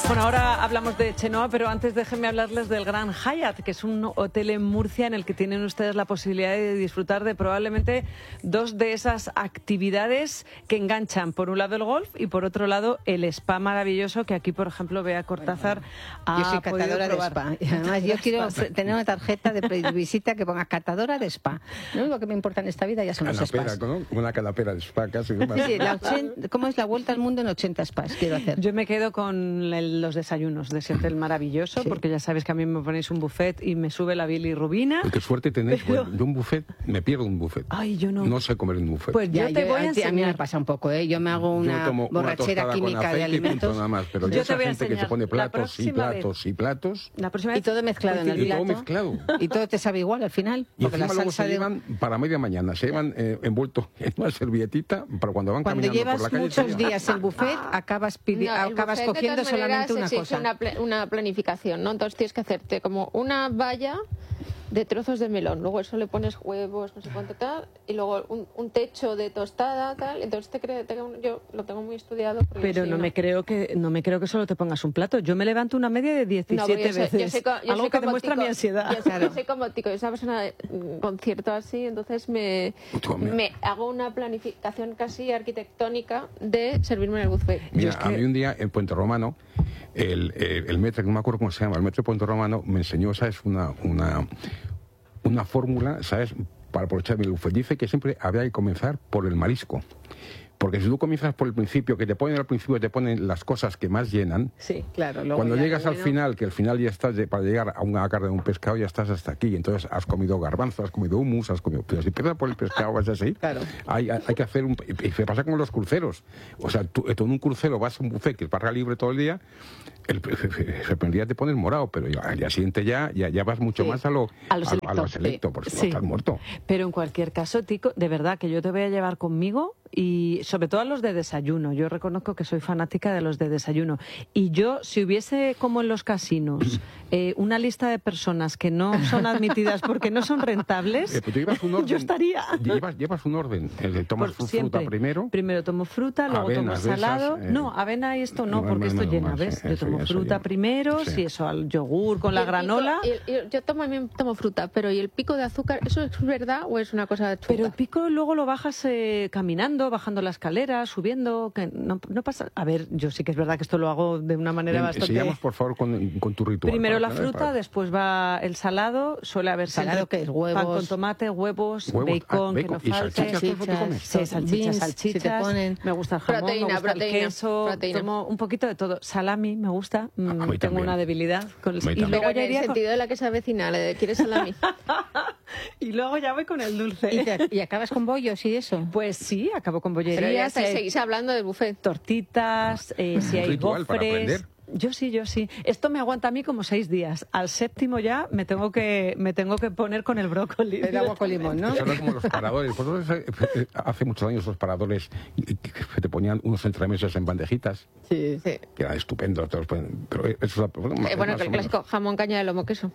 Bueno, ahora hablamos de Chenoa, pero antes déjenme hablarles del Grand Hyatt, que es un hotel en Murcia en el que tienen ustedes la posibilidad de disfrutar de probablemente dos de esas actividades que enganchan. Por un lado el golf y por otro lado el spa maravilloso que aquí, por ejemplo, Bea Cortázar ha Yo soy catadora de probar. spa. Y además yo quiero tener una tarjeta de visita que ponga catadora de spa. Lo único que me importa en esta vida ya son los spas. ¿No? Una canapera de spa casi. Sí, ¿cómo es la vuelta al mundo en 80 spas? Quiero hacer. Yo me quedo con los desayunos de ese hotel maravilloso, Sí. porque ya sabes que a mí me ponéis un buffet y me sube la bilirrubina. Qué suerte tenéis. Pero- Bueno, yo un buffet, me pierdo un buffet. Ay, yo no. No sé comer en un buffet. Pues Ya, yo te voy a a mí me enseñar. pasa un poco, ¿eh? Yo me hago Yo una tomo una borrachera tostada con química de aceite y punto alimentos. nada más, pero Yo yo te esa voy a gente que se enseñar. pone La platos y próxima vez. platos y platos La próxima Y vez todo mezclado en el y todo plato. mezclado. Y todo te sabe igual al final. Y Porque la encima luego salsa se de... llevan para media mañana, se llevan envuelto en una servilletita para cuando van Cuando caminando llevas por la calle. muchos se llevan. días el buffet, acabas No, el acabas buffet, de cogiendo todas maneras, solamente una exige cosa. una planificación, ¿no? Entonces tienes que hacerte como una valla de trozos de melón, luego eso le pones huevos, no sé cuánto tal, y luego un techo de tostada, tal. Entonces yo lo tengo muy estudiado. Porque Pero si no me creo que solo te pongas un plato. Yo me levanto una media de 17 veces. Algo que demuestra mi ansiedad. Yo soy como Tico, yo soy una persona con cierto así, entonces me hago una planificación casi arquitectónica de servirme en el buffet. Mira, es que- a mí un día en Puente Romano, el metro, que no me acuerdo cómo se llama, el metro de Puente Romano me enseñó, ¿sabes? Una fórmula, ¿sabes? Para aprovechar el buffet. Dice que siempre había que comenzar por el marisco. Porque si tú comienzas por el principio, que te ponen al principio, te ponen las cosas que más llenan. Sí. Claro, luego Cuando ya, llegas al bueno. final, que al final ya estás, para llegar a una carne de un pescado, ya estás hasta aquí. Entonces has comido garbanzo, has comido hummus, has comido... Pero si empiezas por el pescado, es así. Claro. Hay que hacer un... Y se pasa con los cruceros. O sea, tú en un crucero vas a un buffet que es barra libre todo el día, el primer día te pones morado, pero al día siguiente ya vas mucho Sí. más a lo selecto. selecto, porque si no Sí. estás muerto. Pero en cualquier caso, Tico, de verdad que yo te voy a llevar conmigo y sobre todo a los de desayuno. Yo reconozco que soy fanática de los de desayuno. Y yo, si hubiese como en los casinos una lista de personas que no son admitidas porque no son rentables, Pero tú llevas un orden. yo estaría. Llevas un orden. Tomas Por fruta siempre. primero. Primero tomo fruta, luego tomo Avenas de esas, salado. No, avena y esto no, no, porque no, esto no, llena, no, ¿ves? sí, Yo eso tomo ya, eso fruta ya. primero, Sí. si eso, al yogur con la granola. Yo también tomo fruta, pero ¿y el pico de azúcar? ¿Eso es verdad o es una cosa chunga? Pero el pico luego lo bajas caminando, bajando la escalera, subiendo, que no pasa... A ver, yo sí que es verdad que esto lo hago de una manera bastante... Sigamos, por favor, con tu ritual. Primero la para- fruta, para- después va el salado, suele haber ¿Salado siempre qué es? ¿Huevos? pan con tomate, huevos, Huevos, bacon, que bacon. no ¿Y falte. salchichas? ¿Todo eso te comes? Sí, salchichas, Beans, salchichas. si te ponen. Me gusta el jamón, Proteína, me gusta proteína, el queso, proteína. tomo un poquito de todo. Salami me gusta, mí tengo también. una debilidad con el... A mí Y también. luego Pero ya en el iría con- sentido de la que se avecina, ¿quieres salami? y luego ya voy con el dulce. Y acabas con bollos y eso. Pues sí, acabo con Pero ya bollerías, estáis, seguís hablando del buffet. tortitas, si hay ritual para gofres. aprender. Yo sí. Esto me aguanta a mí como 6 días. Al séptimo ya me tengo que poner con el brócoli. El agua con limón, ¿no? Eso era como los paradores. Vosotros, hace muchos años los paradores que te ponían unos entremeses en bandejitas, Sí. Sí. que eran estupendos. Pero eso es Bueno, que el clásico jamón, caña de lomo, queso.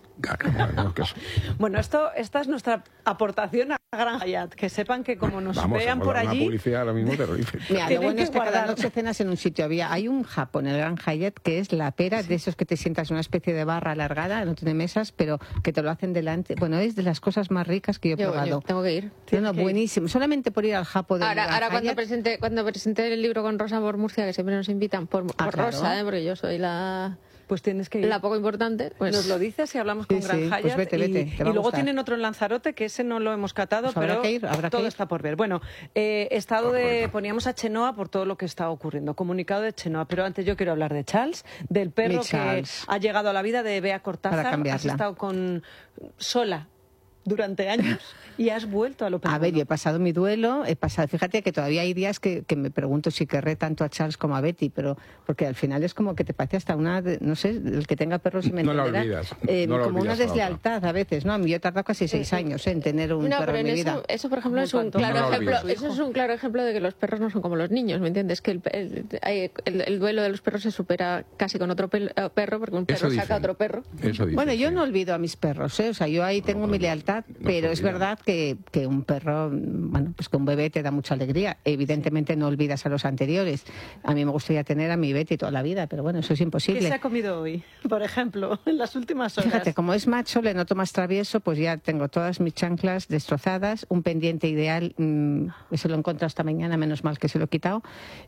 Bueno, esta es nuestra aportación a Gran Hyatt. Que sepan que como nos vean por Una allí... publicidad ahora mismo terrorífica. Mira, lo Tienen bueno que es que cada guardar. noche cenas en un sitio. Hay un Japón, el Gran Hyatt, que es la pera de esos que te sientas en una especie de barra alargada, no tiene mesas, pero que te lo hacen delante. Bueno, es de las cosas más ricas que yo he Yo probado. tengo que ir. No, Tienes que ir. buenísimo. Solamente por ir al Japón del Ahora Gran cuando Hyatt. presente el libro con Rosa por Murcia, que siempre nos invitan por claro. Rosa, porque yo soy la Pues tienes que ir. poco importante, pues Nos lo dices y hablamos Sí, con Gran sí, Hyatt. pues vete, y te va a luego gustar. tienen otro en Lanzarote, que ese no lo hemos catado, Pues habrá pero que ir, habrá que todo ir. está por ver. Bueno, poníamos a Chenoa por todo lo que está ocurriendo. Comunicado de Chenoa, pero antes yo quiero hablar de Charles, del perro Mi que Charles. ha llegado a la vida de Bea Cortázar. Para cambiarla. Has estado sola durante años y has vuelto a lo A ver, yo he pasado mi duelo, fíjate que todavía hay días que me pregunto si querré tanto a Charles como a Betty, pero porque al final es como que te parece hasta no sé, el que tenga perros y me No la entenderá, olvidas, no la como una olvidas a la deslealtad a veces, ¿no? A mí yo he tardado casi 6 años en tener un no, perro pero en en mi vida. eso, por ejemplo, es un ¿Cuánto? claro No lo ejemplo. olvides. Eso es un claro ejemplo de que los perros no son como los niños, ¿me entiendes? Que el duelo de los perros se supera casi con otro perro, porque un perro Eso saca dicen. otro perro. Eso dice, Bueno, yo sí. no olvido a mis perros, ¿eh? O sea, yo ahí tengo mi lealtad libertad, pero es verdad que un perro, bueno, pues que un bebé te da mucha alegría. Evidentemente no olvidas a los anteriores. A mí me gustaría tener a mi Betty toda la vida, pero bueno, eso es imposible. ¿Qué se ha comido hoy, por ejemplo, en las últimas horas? Fíjate, como es macho, le noto más travieso, pues ya tengo todas mis chanclas destrozadas, un pendiente ideal, se lo encontré esta mañana, menos mal que se lo he quitado,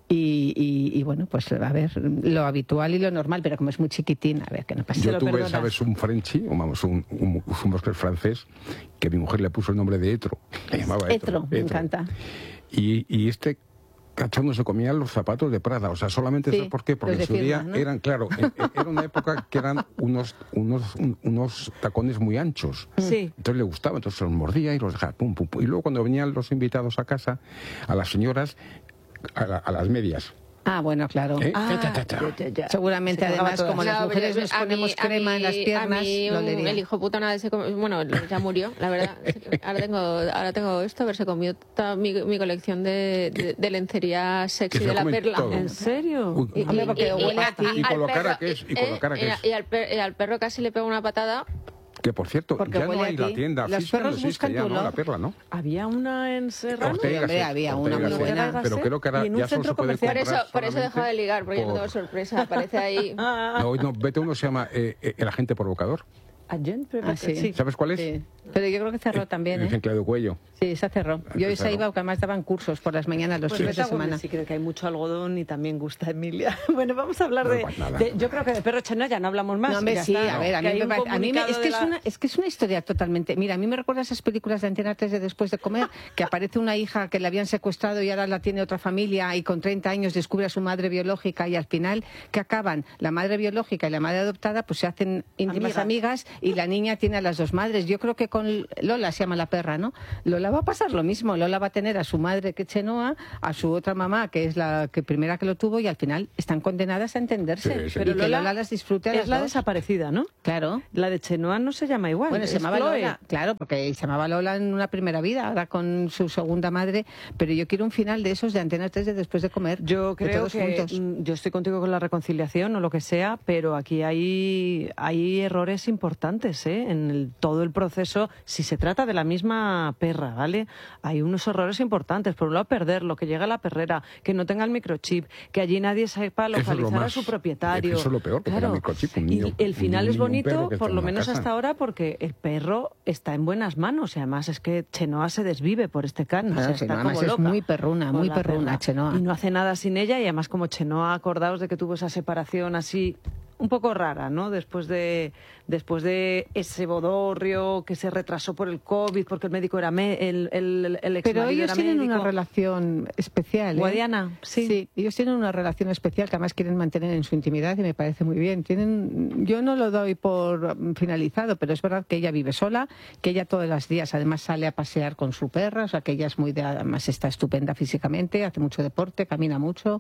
y bueno, pues a ver, lo habitual y lo normal, pero como es muy chiquitín, a ver, que no pasa. Yo tuve, ¿sabes? Un Frenchy, o vamos, un boxer francés, que mi mujer le puso el nombre de Etro. Le llamaba Etro. Me encanta. Y este cachondo se comía los zapatos de Prada. O sea, solamente Sí, ¿sabes por qué? Porque los en su de día firma, ¿no? eran, claro, era una época que eran unos tacones muy anchos. Sí. Entonces le gustaba, entonces los mordía y los dejaba pum, pum, pum. Y luego cuando venían los invitados a casa, a las señoras, a las medias. Ah, bueno, claro. Ya. Seguramente, Se cargaba además, todas. como las No, mujeres pero nos ponemos crema en las piernas, a mí lo leería. el hijo puta una vez bueno, ya murió, la verdad. Ahora tengo esto, pero se comió toda mi colección de lencería sexy Que se de la comen perla. todo. ¿En serio? Uy, Y porque huele a ti. Y con lo al cara perro, que es, y con lo cara que es. y al perro casi le pega una patada. Que por cierto, Porque ya no huele a hay la ti. tienda Los física, no perros existe buscan ya, tu ¿no? olor. La perla, ¿no? Había una en Serrano. Ortega, hombre, sí, había una Ortega, muy sí. buena. Pero creo que Y ahora en un ya solo centro se puede comercial. comprar Por eso he dejado de ligar, porque ya no tengo sorpresa. Aparece ahí. No, vete uno se llama El Agente Provocador. Sí. ¿Sabes cuál es? Sí. Pero yo creo que cerró también, Dicen Claudio Cuello. Sí, se cerró. Yo Se esa cerró. iba, porque además daban cursos por las mañanas, los fines de semana. Sí, creo que hay mucho algodón y también gusta Emilia. Bueno, vamos a hablar No, pues nada. yo creo que de perro chano ya no hablamos más. No, hombre, ya sí, está. a ver, a Que mí, hay me un parece- a mí me- es, comunicado que de la- es que es una historia totalmente... Mira, a mí me recuerda esas películas de Antena 3 de Después de Comer, que aparece una hija que le habían secuestrado y ahora la tiene otra familia y con 30 años descubre a su madre biológica y al final, que acaban? La madre biológica y la madre adoptada pues se hacen íntimas amigas y la niña tiene a las dos madres. Yo creo que con Lola, se llama la perra, ¿no? Lola va a pasar lo mismo. Lola va a tener a su madre, que es Chenoa, a su otra mamá, que es la que primera que lo tuvo, y al final están condenadas a entenderse. Sí, sí. Pero Pero que Lola Lola las disfrute a es las la dos. desaparecida, ¿no? Claro. La de Chenoa no se llama igual. Bueno, se es llamaba Chloe. Lola, claro, porque se llamaba Lola en una primera vida, ahora con su segunda madre, pero yo quiero un final de esos de Antena 3 de Después de Comer. Yo de creo todos que juntos. yo estoy contigo con la reconciliación o lo que sea, pero aquí hay errores importantes en todo el proceso. Si se trata de la misma perra, ¿vale? Hay unos errores importantes. Por un lado, perderlo, que llegue a la perrera, que no tenga el microchip, que allí nadie sepa Eso es lo localizar a más- su propietario. eso es lo peor, que tenga microchip, un niño- y el final un es niño, un perro bonito, que por está lo en una menos casa. hasta ahora, porque el perro está en buenas manos. Y además es que Chenoa se desvive por este can. o Claro, sea, Chenoa está además como es loca muy perruna, por muy la perruna, perra. Chenoa. Y no hace nada sin ella, y además como Chenoa, acordaos de que tuvo esa separación así un poco rara, ¿no? Después de ese bodorrio que se retrasó por el COVID, porque el médico era el ex Pero marido ellos era tienen médico. una relación especial. ¿eh? Guadiana, sí. ellos tienen una relación especial que además quieren mantener en su intimidad y me parece muy bien. Yo no lo doy por finalizado, pero es verdad que ella vive sola, que ella todos los días además sale a pasear con su perra, o sea que ella es además está estupenda físicamente, hace mucho deporte, camina mucho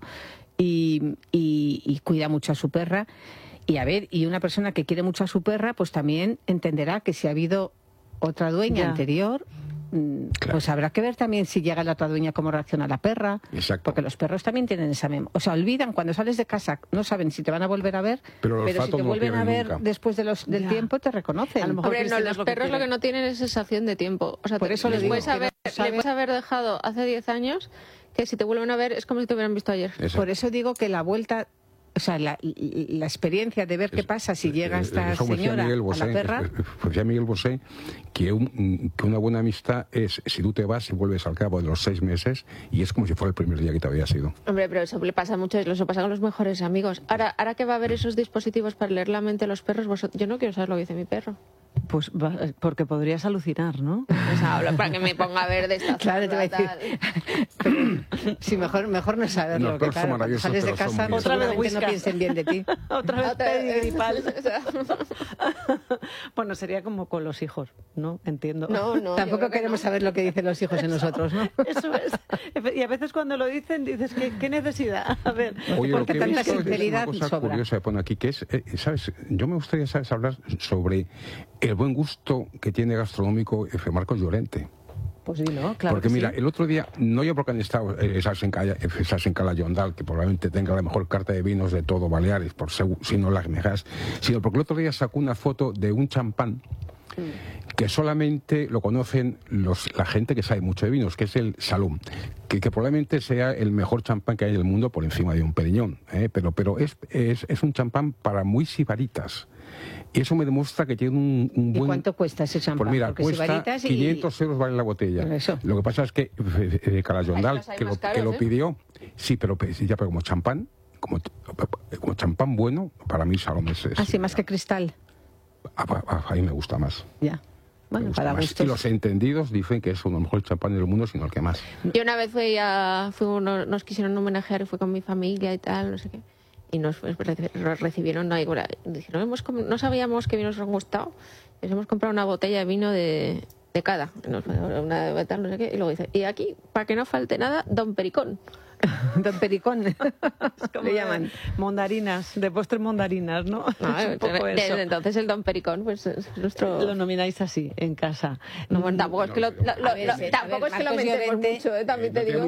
y cuida mucho a su perra. Y a ver, y una persona que quiere mucho a su perra, pues también entenderá que si ha habido otra dueña Ya. anterior, pues habrá que ver también si llega la otra dueña cómo reacciona la perra. Exacto. Porque los perros también tienen esa memoria. O sea, olvidan cuando sales de casa, no saben si te van a volver a ver, Pero el si olfato te no vuelven a pierde ver nunca. después del Ya. tiempo, te reconocen. A lo mejor Hombre, no, Cristina los es lo que perros lo quiere. que no tienen es sensación de tiempo. O sea, Por eso les le digo puedes que haber, no saben- le puedes haber dejado hace 10 años que si te vuelven a ver es como si te hubieran visto ayer. Exacto. Por eso digo que la vuelta, o sea, la experiencia de ver qué pasa si llega esta Eso me decía señora Miguel a Bosé, la perra. decía Miguel Bosé que una buena amistad es si tú te vas y vuelves al cabo de los 6 meses y es como si fuera el primer día que te habías ido. Hombre, pero eso le pasa mucho, eso pasa con los mejores amigos. Ahora que va a haber esos dispositivos para leer la mente de los perros, yo no quiero saber lo que dice mi perro. Pues porque podrías alucinar, ¿no? O sea, habla para que me ponga a ver de esta Claro, te voy a decir. Pero, sí, mejor no saberlo. Los que perros son claro, cuando maravillosos, sales de pero son casa muy- Otra vez seguramente no whiskas. piensen bien de ti. Otra vez Otra vez. Pedigipal. O sea, Bueno, sería como con los hijos, ¿no? Entiendo. no, yo Tampoco creo que queremos no. saber lo que dicen los hijos en nosotros, ¿no? Eso es. Y a veces cuando lo dicen dices, ¿qué necesidad? A ver, Oye, lo Porque que he tanta visto es sinceridad una cosa sobra. curiosa que pone aquí, que es, ¿sabes? Yo me gustaría, ¿sabes?, hablar sobre el buen gusto que tiene gastronómico Marcos Llorente. pues dilo, claro. Porque que mira, sí. el otro día, no yo porque han estado esas en Cala Yondal, que probablemente tenga la mejor carta de vinos de todo Baleares, sino las mejores, sino porque el otro día sacó una foto de un champán que solamente lo conocen la gente que sabe mucho de vinos, que es el Salum, que probablemente sea el mejor champán que hay en el mundo por encima de un Periñón, pero es un champán para muy sibaritas. Y eso me demuestra que tiene un buen... ¿Y cuánto cuesta ese champán? Pues mira, porque cuesta 500 euros vale la botella. Eso. Lo que pasa es que Calayondal, que lo pidió, sí, pero como champán, como champán bueno, para mí Salom es... Así más que Cristal. A mí me gusta más. Ya. Bueno, para gustos. Y los entendidos dicen que es uno de los mejores champán del mundo, sino el que más. Yo una vez nos quisieron homenajear y fui con mi familia y tal, no sé qué. Y nos recibieron ahí. Dijeron, no sabíamos qué vinos nos gustado. Les hemos comprado una botella de vino de cada. Una de tal, no sé qué. Y luego dice, y aquí, para que no falte nada, Don Pericón. Don Pericón. ¿Cómo le llaman? Mondarinas, de postre mondarinas, ¿no? Es un poco eso. Desde entonces el Don Pericón, pues es nuestro... Lo nomináis así, en casa. No, bueno, tampoco es que lo metemos mucho, también te digo.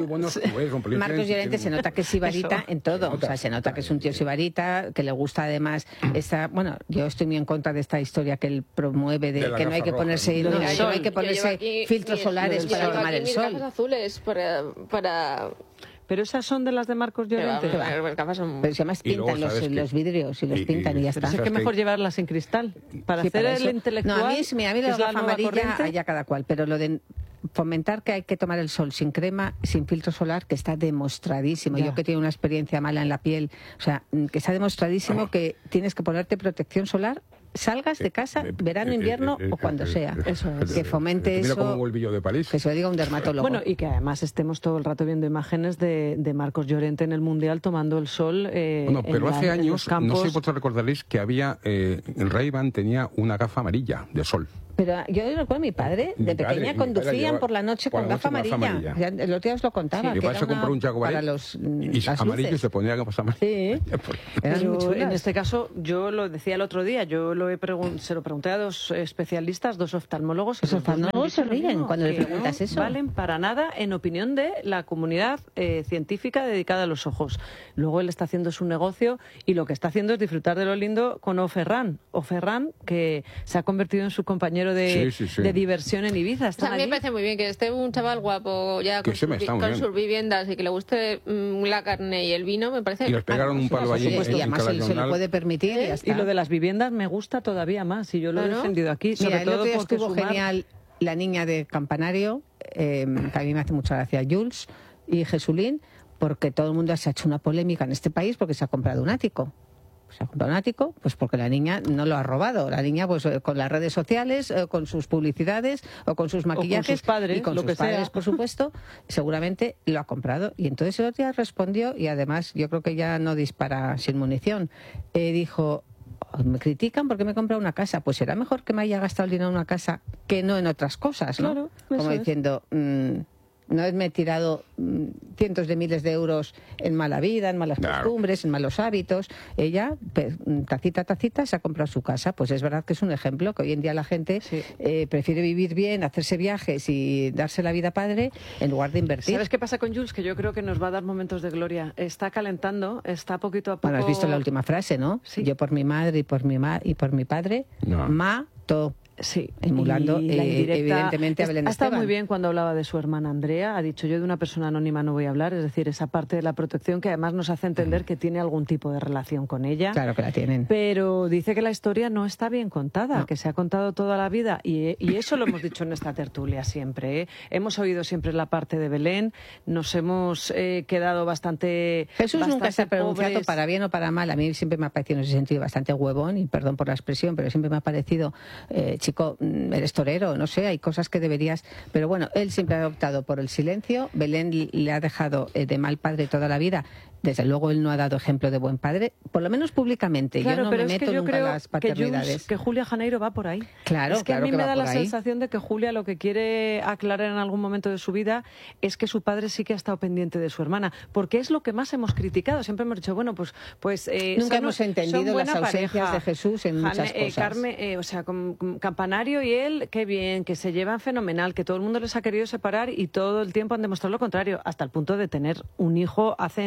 Marcos Llorente se nota que es sibarita en todo. O sea, se nota que es un tío sibarita, que le gusta además esta... Bueno, yo estoy muy en contra de esta historia que él promueve de que no hay que ponerse... No hay que ponerse filtros solares para tomar el sol. Gafas azules para... Pero esas son de las de Marcos Llorente. Pero si además pintan los vidrios y los pintan y ya está. Es que mejor llevarlas en cristal. Para hacer el intelectual. No, a mí la gafa amarilla allá cada cual, pero lo de fomentar que hay que tomar el sol sin crema, sin filtro solar, que está demostradísimo. Yo que tengo una experiencia mala en la piel, o sea, que está demostradísimo que tienes que ponerte protección solar, salgas de casa, verano, invierno o cuando sea. Eso es. Que fomente eso. Como Volvillo de París. Que se lo diga un dermatólogo. Bueno, y que además estemos todo el rato viendo imágenes de Marcos Llorente en el Mundial tomando el sol. Pero hace años, no sé si vosotros recordaréis que había, el Ray-Ban tenía una gafa amarilla de sol. Pero yo recuerdo a mi padre, de pequeña conducían por la noche con gafa amarilla. Ya, el otro día os lo contaba. Sí, que se compró un Jaguar para los y amarillo y se ponía gafas amarillas. Sí. Pero en este caso, yo lo decía el otro día, se lo pregunté a dos especialistas, dos oftalmólogos. Los oftalmólogos se ríen cuando le preguntas eso. No valen para nada en opinión de la comunidad científica dedicada a los ojos. Luego él está haciendo su negocio y lo que está haciendo es disfrutar de lo lindo con Oferran, que se ha convertido en su compañero de diversión en Ibiza. A mí me parece muy bien que esté un chaval guapo ya con sus viviendas y que le guste la carne y el vino, me parece... Y les pegaron un palo allí y además se lo puede permitir y ya está. Y lo de las viviendas me gusta todavía más y yo lo he defendido aquí, sobre todo porque estuvo genial la niña de Campanario, que a mí me hace mucha gracia, Jules y Jesulín, porque todo el mundo se ha hecho una polémica en este país porque se ha comprado un ático. Se ha comprado un ático, pues porque la niña no lo ha robado. La niña, pues con las redes sociales, con sus publicidades, o con sus maquillajes, o con sus padres, y con sus padres, por supuesto, seguramente lo ha comprado. Y entonces el otro día respondió, y además yo creo que ya no dispara sin munición, dijo... Me critican porque me he comprado una casa. Pues será mejor que me haya gastado el dinero en una casa que no en otras cosas, ¿no? Claro, como diciendo, no me he tirado cientos de miles de euros en mala vida, en malas costumbres, en malos hábitos. Ella, tacita a tacita, se ha comprado su casa. Pues es verdad que es un ejemplo que hoy en día la gente prefiere vivir bien, hacerse viajes y darse la vida padre en lugar de invertir. ¿Sabes qué pasa con Jules? Que yo creo que nos va a dar momentos de gloria. Está calentando, está poquito a poco... Bueno, has visto la última frase, ¿no? Sí. Yo por mi madre y por mi padre, mato. Sí, emulando evidentemente a Belén Esteban. Ha estado muy bien cuando hablaba de su hermana Andrea. Ha dicho, yo de una persona anónima no voy a hablar, es decir, esa parte de la protección que además nos hace entender que tiene algún tipo de relación con ella. Claro que la tienen. Pero dice que la historia no está bien contada, que se ha contado toda la vida y eso lo hemos dicho en esta tertulia siempre. Hemos oído siempre la parte de Belén, nos hemos quedado bastante... Jesús nunca se ha pronunciado pobres. Para bien o para mal. A mí siempre me ha parecido en ese sentido bastante huevón, y perdón por la expresión, pero siempre me ha parecido... chico, eres torero, no sé, hay cosas que deberías... Pero bueno, él siempre ha optado por el silencio. Belén le ha dejado de mal padre toda la vida. Desde luego él no ha dado ejemplo de buen padre, por lo menos públicamente. Claro, yo no pero me meto nunca en las paternidades. Que Julia Janeiro va por ahí. Claro, es que claro a mí me da la ahí. sensación de que Julia lo que quiere aclarar en algún momento de su vida es que su padre sí que ha estado pendiente de su hermana, porque es lo que más hemos criticado. Siempre hemos dicho, bueno, pues nunca hemos entendido las ausencias de Jesús en muchas cosas. Carmen, con Campanario y él, qué bien, que se llevan fenomenal, que todo el mundo les ha querido separar y todo el tiempo han demostrado lo contrario, hasta el punto de tener un hijo hace nada.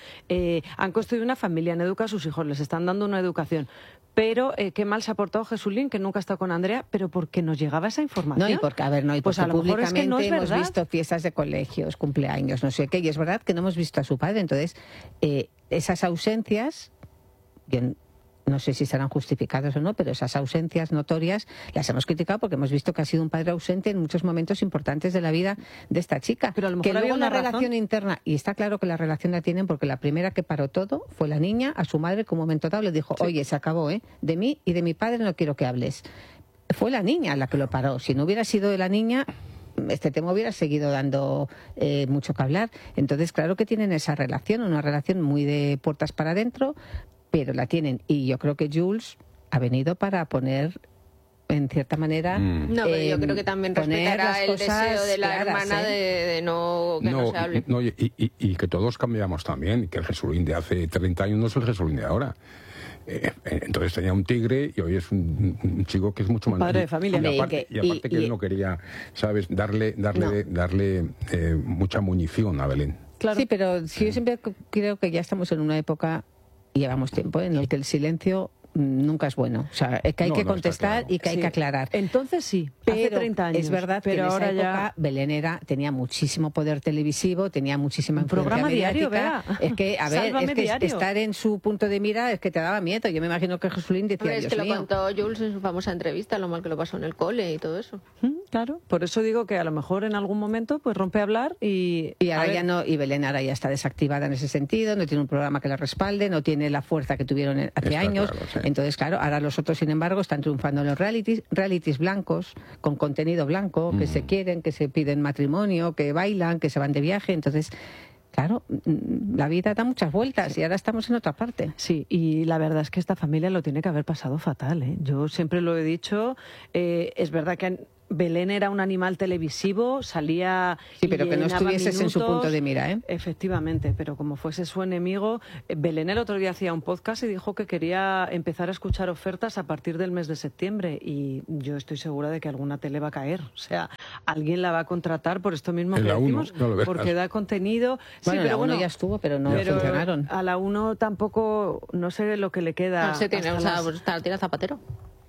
han construido una familia, han educado a sus hijos, les están dando una educación. Pero qué mal se ha portado Jesulín, que nunca ha estado con Andrea, pero porque nos llegaba esa información. No, y porque, pues a lo mejor es que no es hemos verdad. visto fiestas de colegios, cumpleaños, no sé qué, y es verdad que no hemos visto a su padre. Entonces, esas ausencias, yo no sé si serán justificadas o no, pero esas ausencias notorias las hemos criticado porque hemos visto que ha sido un padre ausente en muchos momentos importantes de la vida de esta chica. Pero a lo mejor que luego había una relación razón interna, y está claro que la relación la tienen porque la primera que paró todo fue la niña, a su madre, que en un momento dado le dijo, oye, se acabó, de mí y de mi padre no quiero que hables. Fue la niña la que lo paró. Si no hubiera sido de la niña, este tema hubiera seguido dando mucho que hablar. Entonces, claro que tienen esa relación, una relación muy de puertas para adentro, pero la tienen. Y yo creo que Jules ha venido para poner, en cierta manera... No, pero yo creo que también respetará el deseo de la hermana de no se hable. No, y que todos cambiamos también, que el Jesulín de hace 30 años no es el Jesulín de ahora. Entonces tenía un tigre y hoy es un chico que es mucho más... Padre de familia. Y aparte que él no quería, ¿sabes?, darle mucha munición a Belén. Claro. Sí, pero si yo siempre creo que ya estamos en una época, y llevamos tiempo, en el que el silencio nunca es bueno. O sea, que hay que contestar y que hay que aclarar. Entonces sí, pero hace 30 años. Es verdad pero que en ahora esa época ya... Belén tenía muchísimo poder televisivo, tenía muchísima influencia programa diario, mediática. vea. Es que, a ver, Sálvame es que diario. estar en su punto de mira es que te daba miedo. Yo me imagino que Jesulín decía, Hombre, es Dios que mío. lo contó Jules en su famosa entrevista, lo mal que lo pasó en el cole y todo eso. Claro, por eso digo que a lo mejor en algún momento pues rompe a hablar y ahora ya no, y Belén ahora ya está desactivada en ese sentido, no tiene un programa que la respalde, no tiene la fuerza que tuvieron hace Está años. claro, sí. Entonces, claro, ahora los otros, sin embargo, están triunfando en los realities blancos, con contenido blanco, que se quieren, que se piden matrimonio, que bailan, que se van de viaje. Entonces, claro, la vida da muchas vueltas y ahora estamos en otra parte. Sí, y la verdad es que esta familia lo tiene que haber pasado fatal, ¿eh? Yo siempre lo he dicho, es verdad que Belén era un animal televisivo, salía... Sí, pero que no llenaba estuvieses en su punto de mira, ¿eh? Efectivamente, pero como fuese su enemigo, Belén el otro día hacía un podcast y dijo que quería empezar a escuchar ofertas a partir del mes de septiembre y yo estoy segura de que alguna tele va a caer. O sea, alguien la va a contratar por esto mismo En que la decimos, 1, no lo verás. porque da contenido. Bueno, sí, pero la 1 ya estuvo, pero no funcionaron. A la 1 tampoco, no sé lo que le queda. No sé, tiene, hasta o sea, las- pues, tiene Zapatero.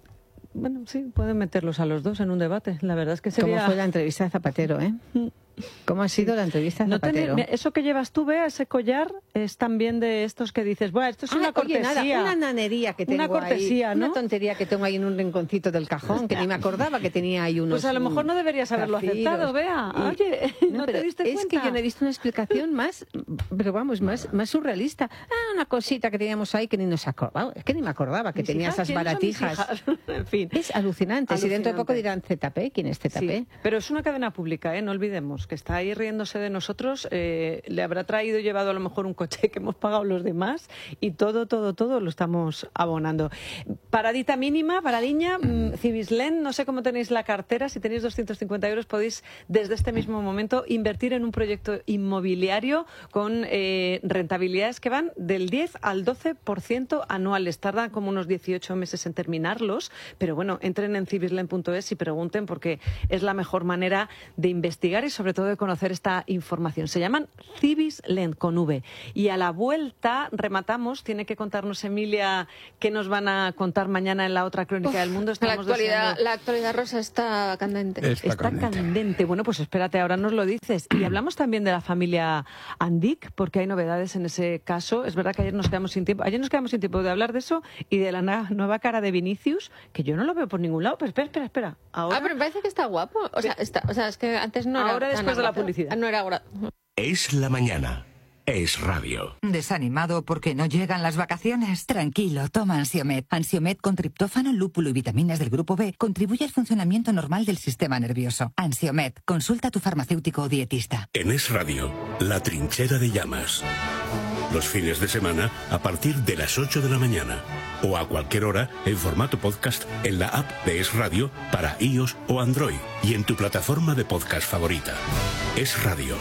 Bueno, sí, pueden meterlos a los dos en un debate. La verdad es que sería... ¿Cómo fue la entrevista de Zapatero, ¿Cómo ha sido la entrevista de No tener- Zapatero? eso que llevas tú, Bea, ese collar, es también de estos que dices, bueno, esto es una Oye, cortesía. nada, una nanería que tengo Una cortesía, ahí, ¿no? una tontería que tengo ahí en un rinconcito del cajón, que ni me acordaba que tenía ahí unos... Pues a lo mejor no deberías haberlo zafiros. aceptado, Bea. Oye, ¿no te pero diste es cuenta? que yo no he visto una explicación más, pero vamos, más surrealista. Una cosita que teníamos ahí que ni nos acordaba, es que ni me acordaba que Mis tenía hijas, esas ¿quiénes son mis baratijas. hijas? En fin. Es alucinante. Si dentro de poco dirán ZP, ¿quién es ZP? Sí, pero es una cadena pública, no olvidemos, que está ahí riéndose de nosotros, le habrá traído y llevado a lo mejor un coche que hemos pagado los demás y todo lo estamos abonando. Paradita mínima, paradiña, Cibislen, no sé cómo tenéis la cartera, si tenéis 250 euros podéis desde este mismo momento invertir en un proyecto inmobiliario con rentabilidades que van del 10 al 12% anuales. Tardan como unos 18 meses en terminarlos, pero bueno, entren en cibislen.es y pregunten porque es la mejor manera de investigar y sobre todo de conocer esta información. Se llaman Cibislen con V. Y a la vuelta rematamos, tiene que contarnos Emilia qué nos van a contar mañana en la otra crónica del mundo. Estamos deseando- La actualidad rosa está candente. Está candente. Bueno, pues espérate, ahora nos lo dices. Y hablamos también de la familia Andic, porque hay novedades en ese caso. Es verdad que ayer nos quedamos sin tiempo. Ayer nos quedamos sin tiempo de hablar de eso y de la nueva cara de Vinicius, que yo no lo veo por ningún lado. Pero espera. Ahora, Pero me parece que está guapo. O sea, es que antes no era... Ahora después de la guapo. publicidad. No era ahora. Es la mañana. Es radio. ¿Desanimado porque no llegan las vacaciones? Tranquilo, toma Ansiomed. Ansiomed con triptófano, lúpulo y vitaminas del grupo B contribuye al funcionamiento normal del sistema nervioso. Ansiomed, consulta a tu farmacéutico o dietista. En Es Radio, la trinchera de llamas. Los fines de semana a partir de las 8 de la mañana. O a cualquier hora en formato podcast en la app de Es Radio para iOS o Android. Y en tu plataforma de podcast favorita. Es Radio.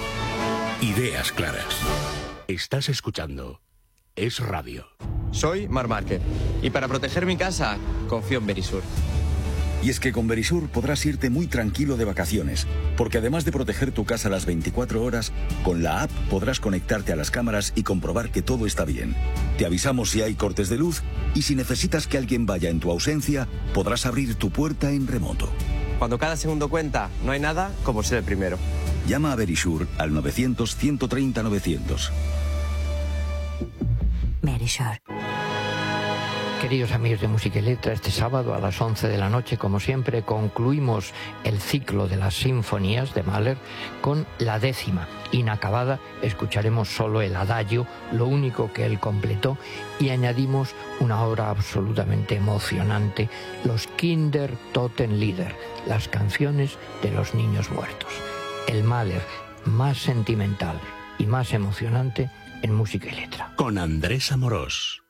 Ideas claras. Estás escuchando Es Radio. Soy Marc Márquez y para proteger mi casa confío en Verisur. Y es que con Verisur podrás irte muy tranquilo de vacaciones, porque además de proteger tu casa las 24 horas, con la app podrás conectarte a las cámaras y comprobar que todo está bien. Te avisamos si hay cortes de luz y si necesitas que alguien vaya en tu ausencia, podrás abrir tu puerta en remoto. Cuando cada segundo cuenta, no hay nada como ser el primero. Llama a Verisur al 900-130-900. Verisur. Queridos amigos de Música y Letra, este sábado a las 11 de la noche, como siempre, concluimos el ciclo de las sinfonías de Mahler con la 10ª, inacabada. Escucharemos solo el adagio, lo único que él completó, y añadimos una obra absolutamente emocionante, los Kindertotenlieder, las canciones de los niños muertos. El Mahler más sentimental y más emocionante en Música y Letra. Con Andrés Amorós.